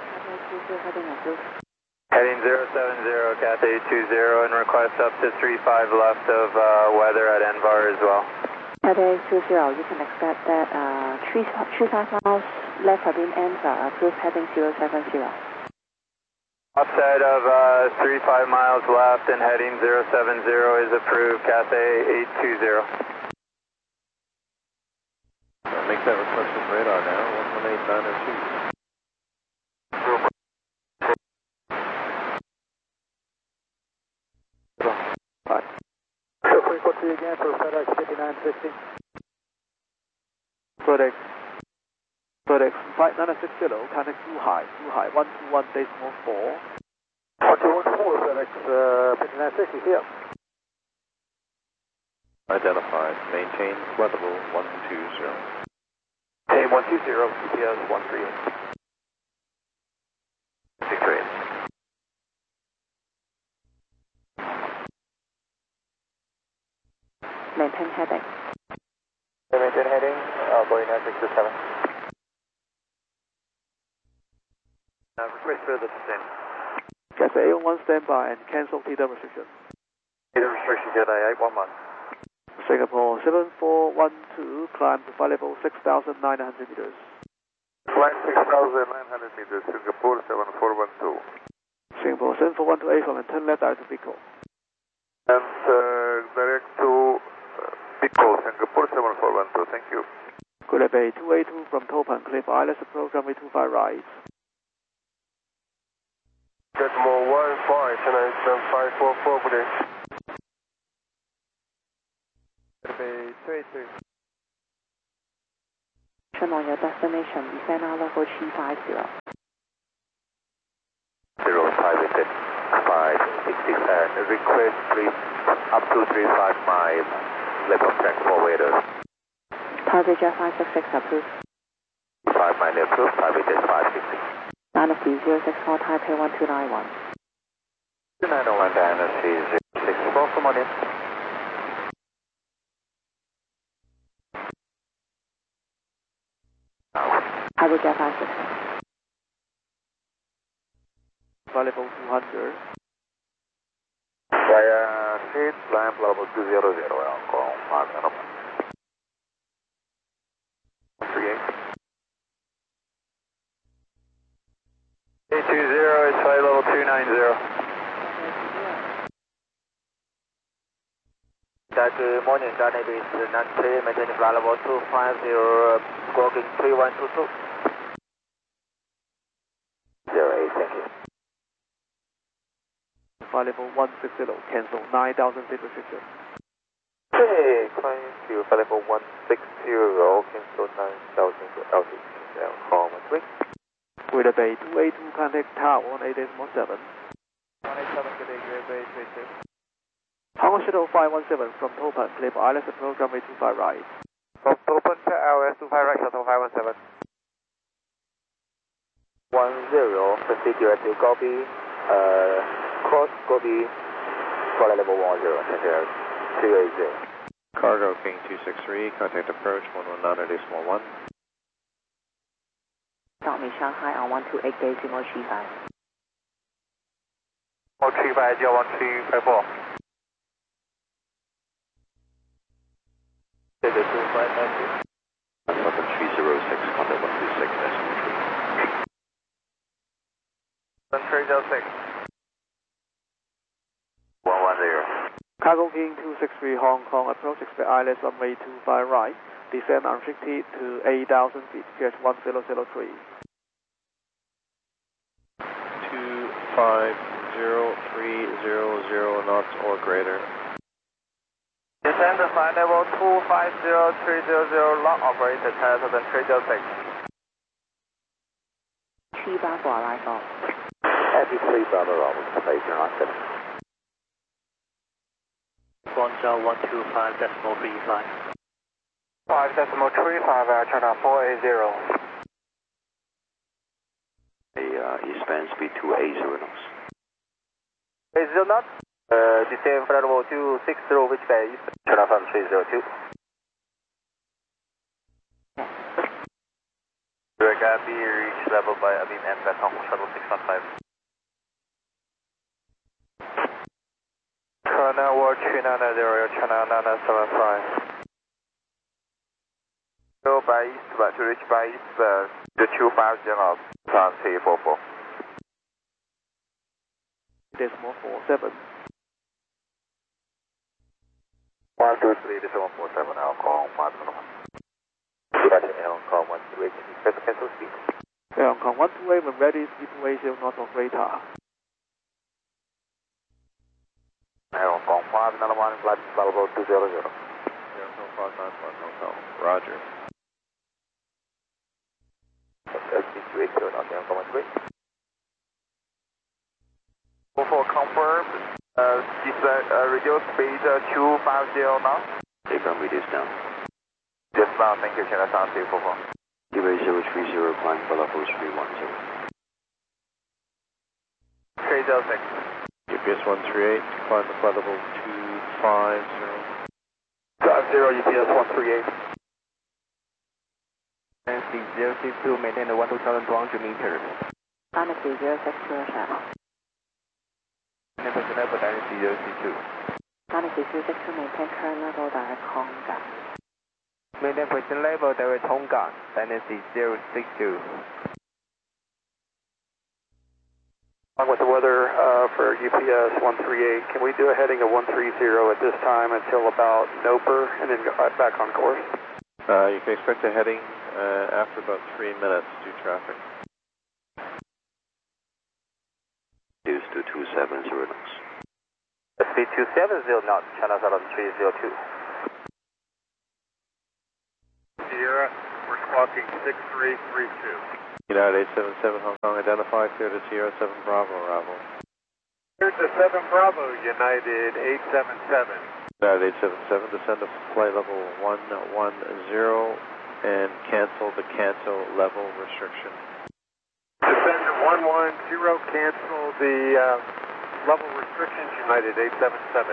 [SPEAKER 1] Heading 070, Cathay 20, and request up to 35 left of weather at Envar as well.
[SPEAKER 3] Cathay 20, you can expect that 35 miles left of Envar, approved heading 070.
[SPEAKER 1] Offset of 35 miles left and heading 070 is approved, Cathay 820.
[SPEAKER 7] Make that request with radar now, 118902.
[SPEAKER 8] Frequency again for FedEx 5960.
[SPEAKER 2] FedEx 5960, contact 2 high, 121.4.
[SPEAKER 8] 1214, FedEx 5960, here.
[SPEAKER 7] Identified. Maintain flight level 120.
[SPEAKER 8] Hey, 120, CPS 138. 638.
[SPEAKER 3] Maintain heading.
[SPEAKER 8] Maintain heading, Boeing 967. Request further descent.
[SPEAKER 2] Cathay 811 standby and cancel theta restriction.
[SPEAKER 8] Theta restriction, Cathay 811.
[SPEAKER 2] Singapore 7412, climb to flight level 6,900 meters.
[SPEAKER 8] Flight 6,900 meters, Singapore 7412.
[SPEAKER 2] Singapore 7412 from and turn left out to Pico.
[SPEAKER 8] And direct to Pico, Singapore 7412, thank you.
[SPEAKER 2] Greater Bay 282 from Topan, clear for ILS, program with 25 right.
[SPEAKER 8] Decimo 15, Chennai 7544, good day. Greater Bay 282.
[SPEAKER 3] Turn on your destination, descend now level 350.
[SPEAKER 8] 0586, 560. and request please up to 35 miles left of track for waiter.
[SPEAKER 3] Taipei Jet 566 approved.
[SPEAKER 8] 5 miles approved, Taipei Jet 566.
[SPEAKER 3] Dynasty 064 Taipei 1291.
[SPEAKER 8] 291 Dynasty 064, come on in.
[SPEAKER 3] Taipei Jet 566.
[SPEAKER 2] Flight level 200.
[SPEAKER 8] Via seat, lamp level 200, call Mark 38.
[SPEAKER 1] 820 is flight level 290.
[SPEAKER 8] Good morning, Dynasty is 93, maintaining flight level 250, squawking 3122. 08, thank you.
[SPEAKER 2] Flight level 160, cancel 9,000 feet restriction.
[SPEAKER 8] Hey, climb to flight level 160, cancel 9,000 altitude, call 13.
[SPEAKER 2] Wheeler Bay 282, contact tower 18.7.
[SPEAKER 8] 187, good day, USA 32.
[SPEAKER 2] Hong Kong Shuttle 517 from Topan, clear for ILS approach runway 25 right.
[SPEAKER 8] From Topan to LS 25 right, shuttle 517. 10, proceed direct to Gobi, cross Gobi, flight level 10, center 280.
[SPEAKER 7] Cargo King 263, contact approach 119.1.
[SPEAKER 3] Start me Shanghai on 128 decimal 35.
[SPEAKER 8] 135, 1354. Take it to 590.
[SPEAKER 5] 306, contact 126.3.
[SPEAKER 8] 1306. 110.
[SPEAKER 2] Cargo King 263 Hong Kong, approach expect ILS runway 25 right. Descend unrestricted to 8,000 feet, pitch 1003.
[SPEAKER 7] 250,300 knots or greater.
[SPEAKER 8] Descend to flight level 250300, long operator 10306.
[SPEAKER 3] 7 for arrival.
[SPEAKER 8] Happy 3 Bravo Robert, station on 7.
[SPEAKER 4] Guangzhou 125.35.
[SPEAKER 8] 5.35, China 480.
[SPEAKER 5] Eastbound speed 280 knots.
[SPEAKER 8] 80 knots. Descend flight level 260, which bay? China from 302. Direct IB reach level by Abim and back Hong Kong Shuttle 615. China War 290, China 975. Go by east, but to reach by east, the 250 knots, San 344.
[SPEAKER 2] Decimal 47.
[SPEAKER 8] 123, decimal 47, I'll call Mark 1. Roger, Hong Kong 128, cancel speed.
[SPEAKER 2] Hong Kong 128, when ready, speed 280 knots of radar.
[SPEAKER 8] Hong Kong 591, flight level 200.
[SPEAKER 7] 0591 Hong Kong, roger.
[SPEAKER 8] Speed 280, not Hong Kong 128. 44 confirmed, reduce speed 250 knots.
[SPEAKER 5] Take on reduce down.
[SPEAKER 8] Just now, thank you, China San 344.
[SPEAKER 5] Delay 030, climb for level 310.
[SPEAKER 8] 306.
[SPEAKER 7] GPS 138, climb the flight level 250.
[SPEAKER 8] 50, UPS 138.
[SPEAKER 4] Dynasty 062, maintain the 12,200 meters.
[SPEAKER 3] Dynasty 062 channel.
[SPEAKER 4] Never level Dynasty 062.
[SPEAKER 3] Dynasty 062, maintain current level direct Hong Kong.
[SPEAKER 4] Maintain present level direct Hong Kong. Dynasty 062.
[SPEAKER 2] With the weather for UPS 138, can we do a heading of 130 at this time until about Noper and then go right back on course?
[SPEAKER 7] You can expect a heading after about 3 minutes due traffic.
[SPEAKER 5] Reduce to 270 knots.
[SPEAKER 8] Speed 270 knots, China Southern 302.
[SPEAKER 1] Sierra, we're squawking 6332.
[SPEAKER 7] United 877 Hong Kong, identify, clear to Sierra 7 Bravo, arrival.
[SPEAKER 1] Here's the 7 Bravo, United 877.
[SPEAKER 7] United 877, descend to flight level 110 and cancel the level restriction.
[SPEAKER 1] Descend to 110, cancel the level restrictions, United 877.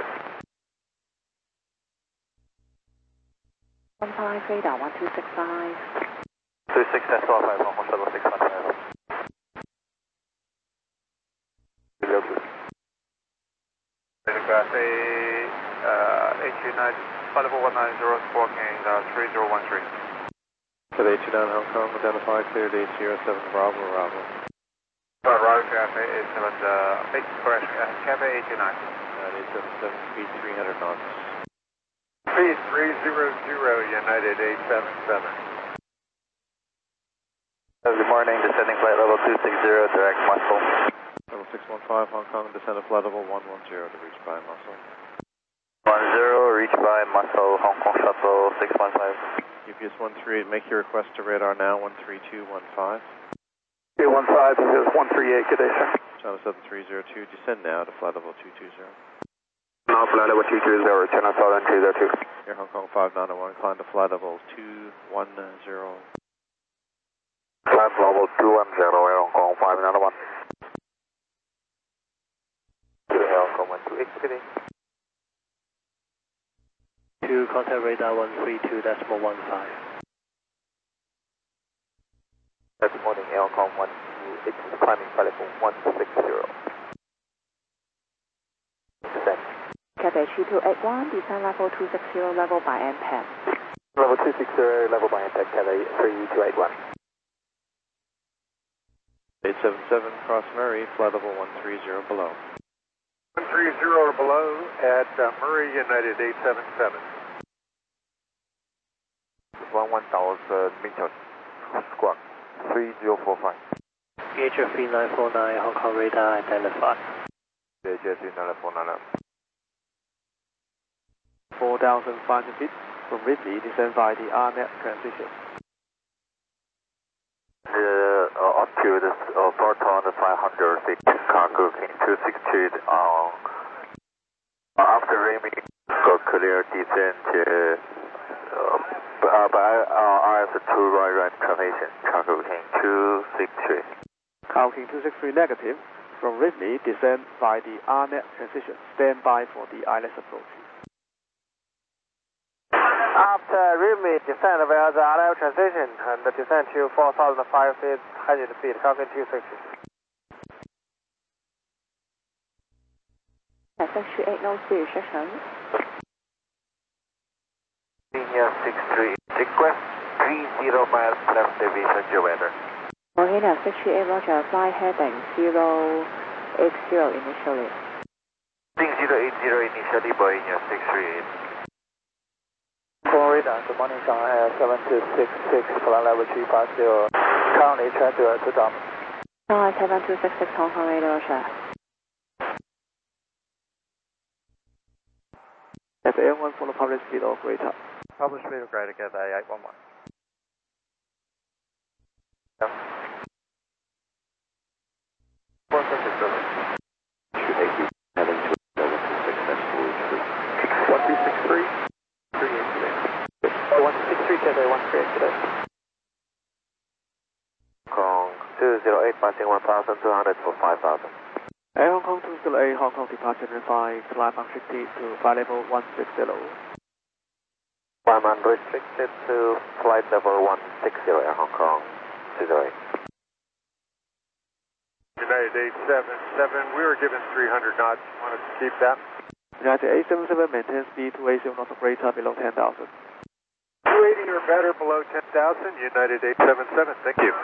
[SPEAKER 3] 15 radar 1265.
[SPEAKER 8] 26 decimal 5, Hong Kong Shuttle 615.
[SPEAKER 1] Cathay H29, flight level 190, squawking 3013.
[SPEAKER 7] Cathay 29 Hong Kong, identify, cleared 807 Bravo, Bravo.
[SPEAKER 1] Roger, Cathay 87, correct, Cathay 829.
[SPEAKER 7] 877, speed 300 knots.
[SPEAKER 1] Speed 300, United 877.
[SPEAKER 8] Good morning, descending flight level 260, direct Muscle.
[SPEAKER 7] Level 615 Hong Kong, descend to flight level 110 to reach by Muscle.
[SPEAKER 8] 10, reach by Muscle, Hong Kong Shuttle 615.
[SPEAKER 7] UPS 138, make your request to radar now, 13215.
[SPEAKER 8] 215, this is 138, good day, sir.
[SPEAKER 7] China 7302, descend now to flight level 220.
[SPEAKER 8] Now flight level 220, China Southern 202.
[SPEAKER 7] Air Hong Kong 5901, climb to flight level 210.
[SPEAKER 8] Flight level 210, Air Hong Kong 5901. Air Hong Kong 128, good day.
[SPEAKER 4] 2 contact radar 132.15.
[SPEAKER 8] Good morning, Air Hong Kong 128, climbing flight level 160. Descend.
[SPEAKER 3] Cathay 3281, descend level 260, level by MPAD.
[SPEAKER 8] Level 260, level by impact, Cathay 3281.
[SPEAKER 7] 877, cross Murray, flight level 130 below.
[SPEAKER 1] 130 or below at Murray, United 877.
[SPEAKER 8] 1000 meters, squawk 3045.
[SPEAKER 4] VHF 3949, Hong Kong radar identified.
[SPEAKER 8] VHF 3949.
[SPEAKER 2] 4,500 feet from Ridley, descend via the RNet transition.
[SPEAKER 8] The altitude is 4,500 feet, cargo King 260 after ramming, go clear descent by RS2 right transmission, cargo King 263.
[SPEAKER 2] Cargo King 263 negative, from Ridley, descend by the RNet transition. Stand by for the ILS approach.
[SPEAKER 4] After Ridley, descend via the RL transition and descend to 4,500 feet, Falcon 260.
[SPEAKER 3] Section 803 restrictions.
[SPEAKER 8] Senior 63, request 30 miles left deviation geometer.
[SPEAKER 3] Mohina 68, roger, fly heading 080 initially.
[SPEAKER 8] 6080 initially, Boeing 638.
[SPEAKER 4] Full radar, good morning, Shanghai 7266, flight level 350, currently track to dump.
[SPEAKER 3] Shanghai 7266, Hong Kong radar, roger.
[SPEAKER 2] Cathay Air1 follow public speed operator.
[SPEAKER 4] Publish speed of greater Cathay 811.
[SPEAKER 8] Yeah. 163, heading to level 26, that's fully true.
[SPEAKER 1] 1263, 38 today.
[SPEAKER 4] 163 Cathay 138 today.
[SPEAKER 8] Kong 208, passing 1,200 for 5,000.
[SPEAKER 2] Air Hong Kong 208, Hong Kong departure 5, climb unrestricted to flight level 160.
[SPEAKER 8] Climb unrestricted to flight level 160, Air Hong Kong 208.
[SPEAKER 1] United 877, we were given 300 knots. Want us to keep that?
[SPEAKER 2] United 877, maintain speed 280 knots operator below 10,000.
[SPEAKER 1] 280 or better below 10,000, United 877, thank you.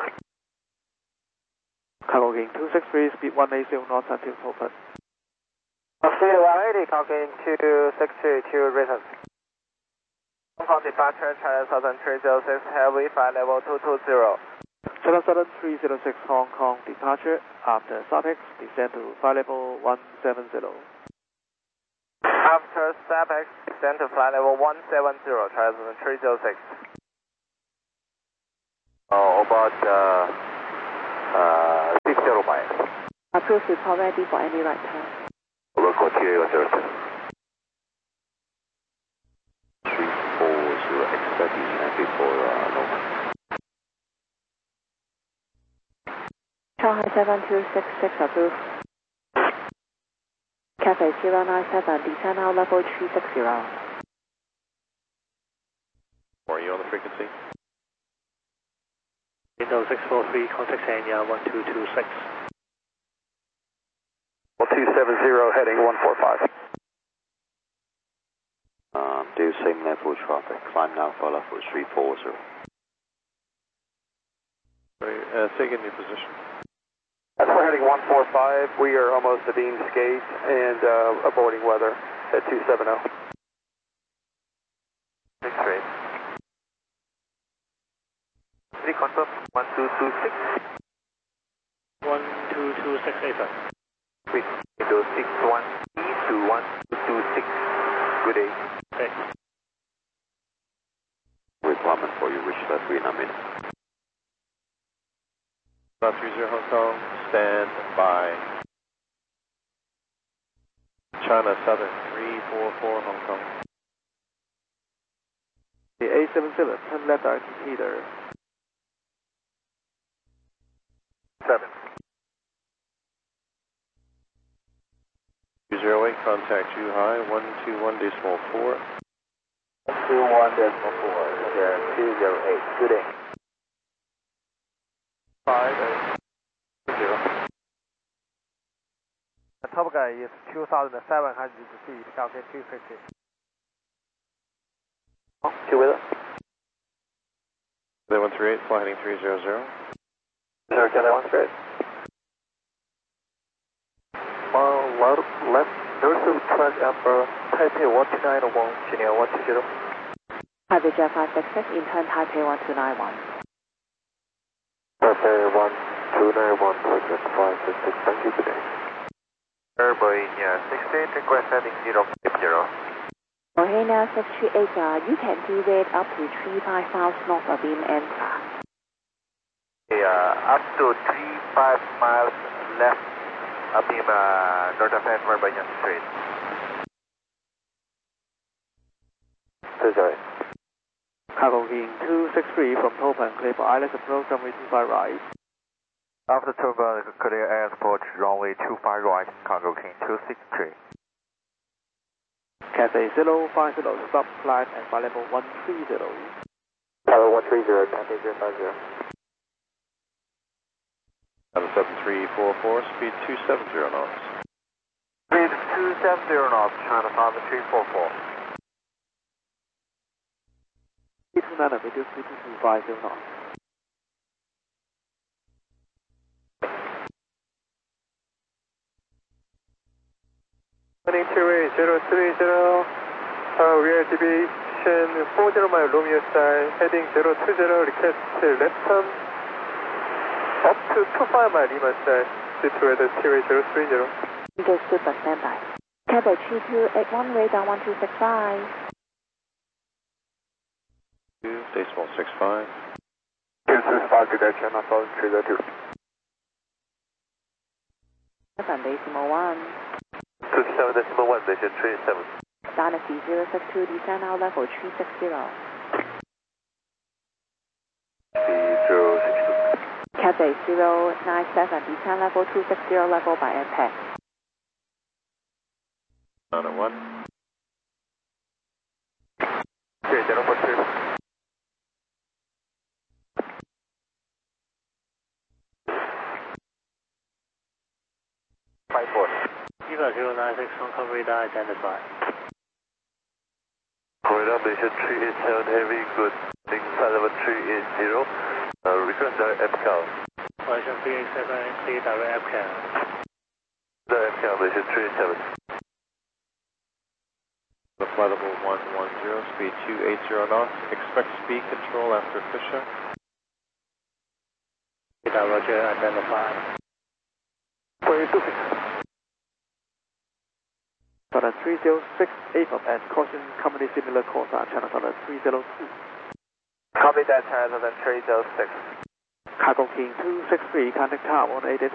[SPEAKER 2] Cargo King 263, speed 180 knots until open.
[SPEAKER 4] Speed 180, Falcon 262 to return. Hong Kong departure, China Southern 306, heavy flight level 220.
[SPEAKER 2] China Southern 306, Hong Kong departure. After SAPEX, descend to flight level 170.
[SPEAKER 4] After SAPEX, descend to flight level 170, China Southern 306.
[SPEAKER 8] About 60 miles.
[SPEAKER 3] Approved report ready for any right time.
[SPEAKER 8] QA102.
[SPEAKER 5] 340, expect descent before local.
[SPEAKER 3] Shanghai 7266 approved. Cathay 097, descend now level 360.
[SPEAKER 7] Are you on the frequency?
[SPEAKER 4] Windows 643, contact Anya 1226.
[SPEAKER 8] 270 heading 145.
[SPEAKER 5] Do same level traffic, climb now for level 340.
[SPEAKER 7] Take in your position.
[SPEAKER 8] That's for heading 145. We are almost to Dean's Gate and avoiding weather at 270.
[SPEAKER 1] 6-3. 3 confirm 1226.
[SPEAKER 4] 12268.
[SPEAKER 1] Windows 61 to 1226. Good day.
[SPEAKER 4] Okay.
[SPEAKER 5] Requirement for you, reach that in a minute.
[SPEAKER 7] 30 Hong Kong, stand by. China Southern 344 Hong Kong.
[SPEAKER 2] The A77, turn left direct heater.
[SPEAKER 8] 7.
[SPEAKER 7] 208, contact Zhuhai 121.4.
[SPEAKER 8] 121.4, 208. Good day.
[SPEAKER 2] 5-0. Top guy is 2,700 feet, Falcon 250.
[SPEAKER 8] Two with us.
[SPEAKER 7] 138, fly heading 300.
[SPEAKER 8] 0, Cathay 138. Left, north track number Taipei 1291, Chinook 120.
[SPEAKER 3] Taipei Jet 566, intern Taipei 1291.
[SPEAKER 8] Taipei 1291, Project 566, thank you, good day.
[SPEAKER 1] Airboy 68, request heading 050.
[SPEAKER 3] Ohana 638, you can deviate up to 35 miles north of beam answer.
[SPEAKER 1] Up to 35 miles left beam north of Edward Banyan Strait.
[SPEAKER 8] Sorry.
[SPEAKER 2] Cargo King 263 from Topan, clear for ILS approach runway 25 right.
[SPEAKER 8] After turbo, clear airport runway 25 right, Cargo King 263.
[SPEAKER 2] Cathay 050, stop flight at flight level 130.
[SPEAKER 8] Tower 130, Cathay 050.
[SPEAKER 7] 7344, speed 270 knots.
[SPEAKER 8] Speed 270 knots, China 7344.
[SPEAKER 2] 329, reduce speed to 250 knots.
[SPEAKER 8] Runway 030, we are deviation 40 mile Romeo style, heading 020, request left turn, up to 25 mile Lima style, situated T-way 030.
[SPEAKER 3] Understood, but standby. Cathay 3281, radar 1265.
[SPEAKER 7] 2, decimal 65.
[SPEAKER 8] 265, good day, China Southern 302.
[SPEAKER 3] 7 decimal 1.
[SPEAKER 8] 27.1, mission 37.
[SPEAKER 3] Dynasty 062, descend now level 360.
[SPEAKER 8] 062.
[SPEAKER 3] Cathay 097, descend level 260 level by impact.
[SPEAKER 7] 901.
[SPEAKER 8] Okay, 042. 54.
[SPEAKER 4] Eva 096, Hong Kong radar identified.
[SPEAKER 8] Radar mission 387, heavy good. Inside level 380. Request direct FCAL.
[SPEAKER 4] Version 387, clear direct FCAL.
[SPEAKER 8] Direct FCAL mission 387.
[SPEAKER 7] The flight level 110, speed 280 knots. Expect speed control after Fisher.
[SPEAKER 4] Radar Roger identified.
[SPEAKER 8] 426.
[SPEAKER 2] Southern 3068 and caution company similar course on China Southern 302.
[SPEAKER 8] Copy that, China Southern 306.
[SPEAKER 2] Cargo King 263, contact tower on 8